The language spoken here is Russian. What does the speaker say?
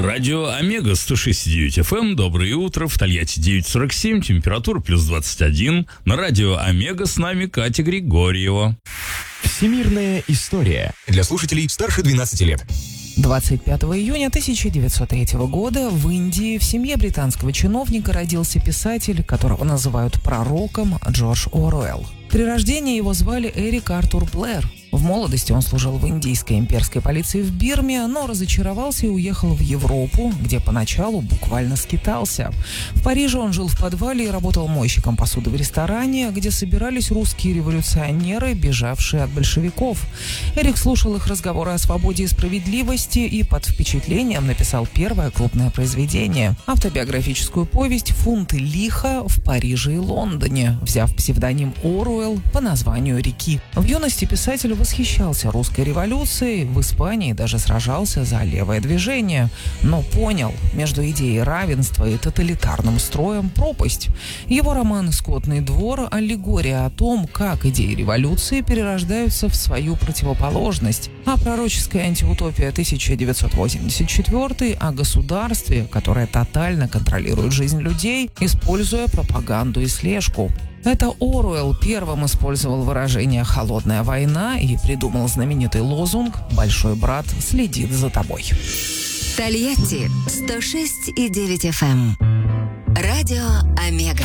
Радио Омега 106.9 FM. Доброе утро. В Тольятти 9:47. Температура плюс 21. На радио Омега с нами Катя Григорьева. Всемирная история для слушателей старше 12 лет. 25 июня 1903 года в Индии в семье британского чиновника родился писатель, которого называют пророком, Джордж Оруэлл. При рождении его звали Эрик Артур Блэр. В молодости он служил в индийской имперской полиции в Бирме, но разочаровался и уехал в Европу, где поначалу буквально скитался. В Париже он жил в подвале и работал мойщиком посуды в ресторане, где собирались русские революционеры, бежавшие от большевиков. Эрик слушал их разговоры о свободе и справедливости и под впечатлением написал первое крупное произведение – автобиографическую повесть «Фунты лиха в Париже и Лондоне», взяв псевдоним Оруэлл по названию реки. В юности писатель восхищался русской революцией, в Испании даже сражался за левое движение, но понял, между идеей равенства и тоталитарным строем пропасть. Его роман «Скотный двор» – аллегория о том, как идеи революции перерождаются в свою противоположность, а пророческая антиутопия 1984 о государстве, которое тотально контролирует жизнь людей, используя пропаганду и слежку. Это Оруэлл первым использовал выражение «холодная война» и придумал знаменитый лозунг «Большой брат следит за тобой». Тольятти 106,9 FM. Радио Омега.